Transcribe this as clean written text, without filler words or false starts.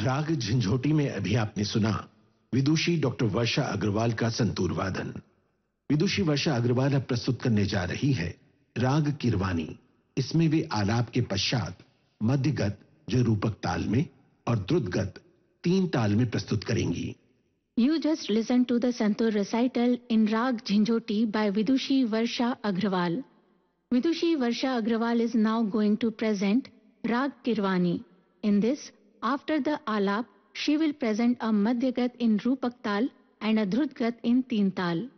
राग झंझोटी में अभी आपने सुना विदुषी डॉक्टर वर्षा अग्रवाल का संतूर वादन। विदुषी वर्षा अग्रवाल अब प्रस्तुत करने जा रही है राग किरवानी। इसमें वे आलाप के पश्चात मध्यगत जो रूपक ताल में और द्रुतगत 3 ताल में प्रस्तुत करेंगी। You just listened to the Santur recital in Rag Jhinjhoti by Vidushi Varsha Agrawal. Vidushi Varsha Agrawal is now going to present Rag Kirwani. In this, after the Alap, she will present a Madhyagat in Rupak Tal and a Drutgat in Teen Tal.